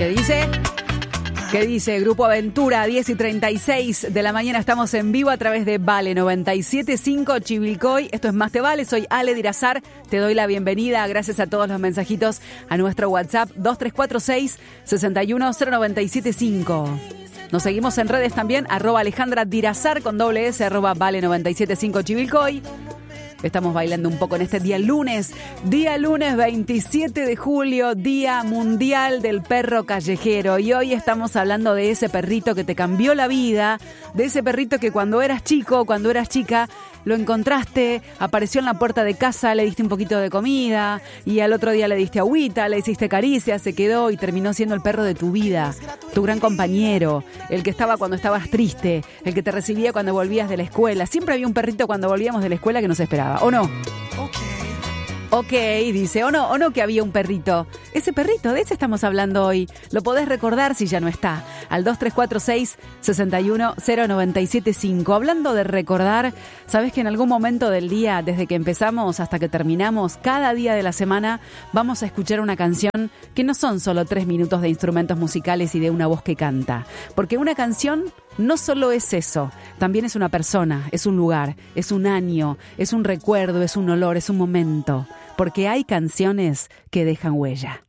¿Qué dice? ¿Qué dice? Grupo Aventura, 10:36 de la mañana. Estamos en vivo a través de Vale 97.5 Chivilcoy. Esto es Más Te Vale. Soy Ale Dirazar. Te doy la bienvenida. Gracias a todos los mensajitos a nuestro WhatsApp 2346 61097.5. Nos seguimos en redes también, @Alejandra Dirazar con doble S, @Vale 97.5 Chivilcoy. Estamos bailando un poco en este día lunes 27 de julio, Día Mundial del Perro Callejero. Y hoy estamos hablando de ese perrito que te cambió la vida, de ese perrito que cuando eras chico, cuando eras chica, lo encontraste, apareció en la puerta de casa, le diste un poquito de comida y al otro día le diste agüita, le hiciste caricias, se quedó y terminó siendo el perro de tu vida, tu gran compañero, el que estaba cuando estabas triste, el que te recibía cuando volvías de la escuela. Siempre había un perrito cuando volvíamos de la escuela que nos esperaba, ¿o no? Ok, dice, o no que había un perrito. Ese perrito, de ese estamos hablando hoy. Lo podés recordar si ya no está. Al 2346 61097.5. Hablando de recordar, sabés que en algún momento del día, desde que empezamos hasta que terminamos, cada día de la semana, vamos a escuchar una canción que no son solo 3 minutos de instrumentos musicales y de una voz que canta. Porque una canción no solo es eso, también es una persona, es un lugar, es un año, es un recuerdo, es un olor, es un momento. Porque hay canciones que dejan huella.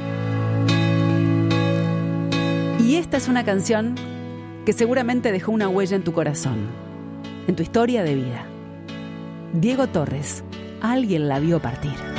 Y esta es una canción que seguramente dejó una huella en tu corazón, en tu historia de vida. Diego Torres, alguien la vio partir.